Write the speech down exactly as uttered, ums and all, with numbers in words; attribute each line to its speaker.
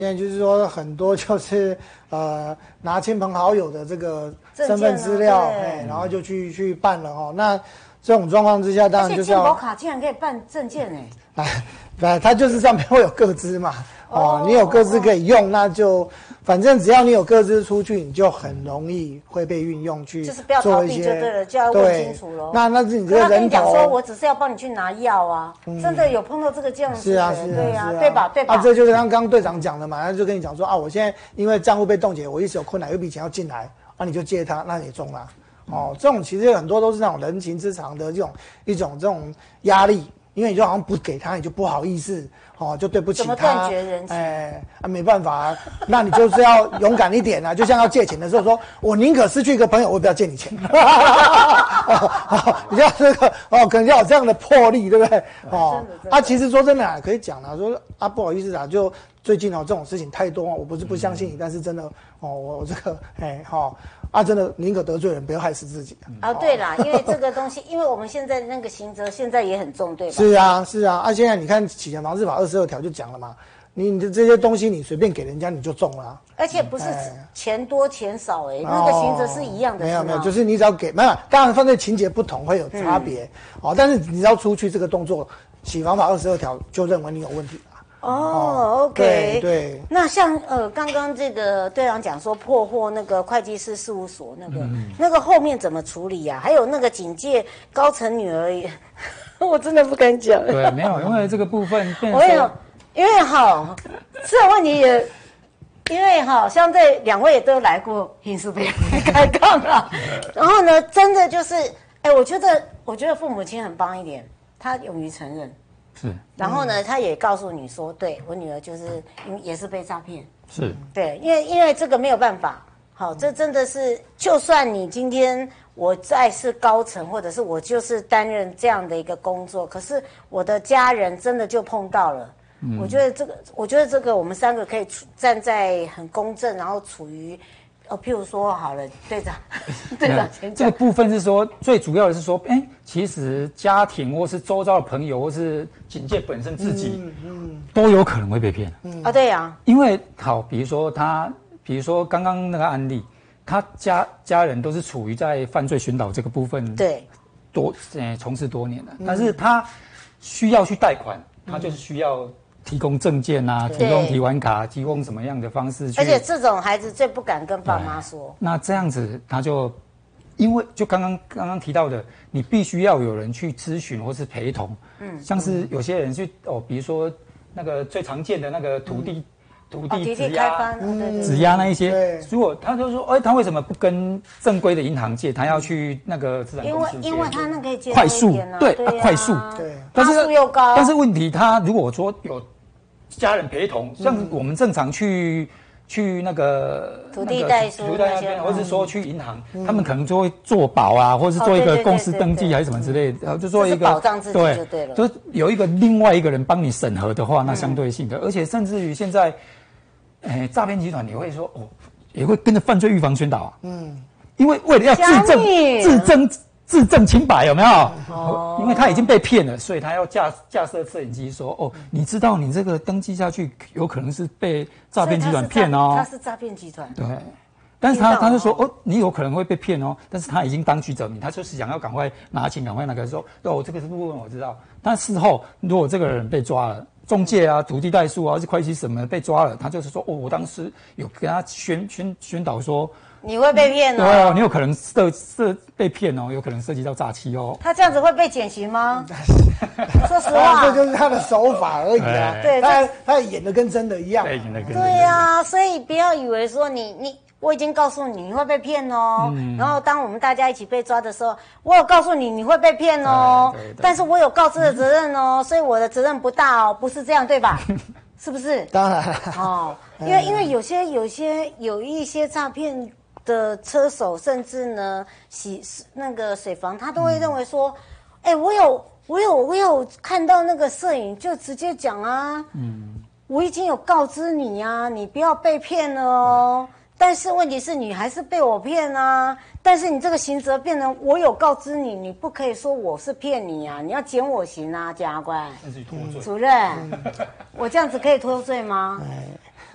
Speaker 1: 现在就是说很多就是呃拿亲朋好友的这个身份资料，哎、啊，然后就去去办了哈。那这种状况之下，当然就是要。
Speaker 2: 而且健保卡竟然可以办证件哎！
Speaker 1: 哎，它就是上面会有个资嘛，哦，你有个资可以用，那就反正只要你有个资出去，你就很容易会被运用去
Speaker 2: 就是不要逃避就对了，就要问清楚喽。
Speaker 1: 那那是你这个人头。
Speaker 2: 他跟你讲说，我只是要帮你去拿药啊，嗯、真的有碰到这个这样子。
Speaker 1: 是啊，是啊，
Speaker 2: 对啊，
Speaker 1: 是啊
Speaker 2: 对吧？对吧？
Speaker 1: 啊，这就是刚刚队长讲的嘛，他就跟你讲说啊，我现在因为账户被冻结，我一时有困难，有一笔钱要进来，啊，你就借他，那你中了。哦，这种其实很多都是那种人情之常的这种一种这种压力。因为你就好像不给他，你就不好意思，哦，就对不起他。
Speaker 2: 怎么断绝人情？
Speaker 1: 哎，啊，没办法啊，那你就是要勇敢一点啊！就像要借钱的时候说，我宁可失去一个朋友，我也不要借你钱。哦哦，你要这个哦，可能要有这样的魄力，对不对？哦，啊，其实说真的啊，可以讲啊，说啊，不好意思啊，就最近哦这种事情太多，我不是不相信你，但是真的哦，我我这个哎哈。哦啊，真的宁可得罪人，不要害死自己啊！
Speaker 2: 啊，对啦，因为这个东西，因为我们现在那个刑责现在也很重，对吧？
Speaker 1: 是啊，是啊，啊，现在你看《洗钱防治法》二十二条就讲了嘛，你你的这些东西你随便给人家你就中了、啊，
Speaker 2: 而且不是钱多钱少哎、欸，那个刑责是一样的。
Speaker 1: 没有没有，就是你只要给，没有，当然犯罪情节不同会有差别，嗯、哦，但是你只要出去这个动作，《洗防法》二十二条就认为你有问题。
Speaker 2: 哦 ，OK，
Speaker 1: 对对。
Speaker 2: 那像呃，刚刚这个队长讲说破获那个会计师事务所那个、嗯、那个后面怎么处理呀、啊？还有那个警戒高层女儿也，我真的不敢讲。
Speaker 3: 对，没有，因为这个部分变成，
Speaker 2: 我有，因为哈，这个问题也，因为哈，像这两位也都来过刑事被开杠了，然后呢，真的就是，哎，我觉得，我觉得父母亲很棒一点，他勇于承认。
Speaker 3: 是，
Speaker 2: 然后呢，他也告诉你说，对我女儿就是也是被诈骗，
Speaker 3: 是
Speaker 2: 对，因为因为这个没有办法，好，这真的是，就算你今天我再是高层，或者是我就是担任这样的一个工作，可是我的家人真的就碰到了，嗯、我觉得这个，我觉得这个我们三个可以站在很公正，然后处于。哦，譬如说好了，队长，队长先讲。
Speaker 3: 这个部分是说，最主要的是说，哎，其实家庭或是周遭的朋友，或是警戒本身自己，嗯嗯，都有可能会被骗。
Speaker 2: 嗯啊，对呀、啊，
Speaker 3: 因为好，比如说他，比如说刚刚那个案例，他家家人都是处于在犯罪宣导这个部分，
Speaker 2: 对，
Speaker 3: 多呃从事多年了，嗯、但是他需要去贷款，他就是需要。提供证件啊，提供提款卡，提供什么样的方式去？
Speaker 2: 而且这种孩子最不敢跟爸妈说。
Speaker 3: 那这样子，他就因为就刚刚刚刚提到的，你必须要有人去咨询或是陪同。嗯，像是有些人去哦，比如说那个最常见的那个土地。嗯土地质押、质押那一些，如果他就说，哎，他为什么不跟正规的银行借？他要去那个资产公司借？
Speaker 2: 因为因为他那个借
Speaker 3: 快速，对，快速，
Speaker 1: 对，
Speaker 3: 但是
Speaker 2: 趴数又高。
Speaker 3: 但是问题，他如果说有家人陪同，像我们正常去去那个
Speaker 2: 土地代书
Speaker 3: 土地代书，或是说去银行，他们可能就会做保啊，或是做一个公司登记还是什么之类的，然后就做一个
Speaker 2: 保障自己就对了。
Speaker 3: 就是有一个另外一个人帮你审核的话，那相对性的，而且甚至于现在。哎，诈骗集团你会说哦，也会跟着犯罪预防宣导啊。嗯，因为为了要自证、自证、自证清白，有没有？哦，因为他已经被骗了，所以他要架架设摄影机说，哦，你知道你这个登记下去，有可能是被诈骗集团骗哦。
Speaker 2: 他是诈骗集团。
Speaker 3: 对，但是他他就说，哦，你有可能会被骗哦，但是他已经当局者迷，他就是想要赶快拿钱，赶快那个说，哦，这个部分我知道，但事后如果这个人被抓了。中介啊，土地代书啊，或是会计什么被抓了，他就是说，哦，我当时有跟他宣宣宣导说，
Speaker 2: 你会被骗哦，
Speaker 3: 对哦，你有可能涉涉被骗哦，有可能涉及到诈欺哦。
Speaker 2: 他这样子会被减刑吗？说实话，
Speaker 1: 这就是他的手法而已啊。对，他他演的跟真的一样。
Speaker 3: 对，演的跟
Speaker 2: 对呀，所以不要以为说你你。我已经告诉你你会被骗哦，嗯、然后当我们大家一起被抓的时候，我有告诉你你会被骗哦，但是我有告知的责任哦，所以我的责任不大哦，不是这样对吧？是不是？
Speaker 1: 当然
Speaker 2: 哦，因为因为有些有些有一些诈骗的车手，甚至呢洗那个水房，他都会认为说，哎、嗯欸，我有我有我有看到那个摄影，就直接讲啊，嗯，我已经有告知你啊，你不要被骗了哦。嗯但是问题是你还是被我骗啊！但是你这个刑责变成我有告知你，你不可以说我是骗你啊！你要减我刑啊，检察官。
Speaker 3: 那是脱罪。
Speaker 2: 主任，我这样子可以脱罪吗？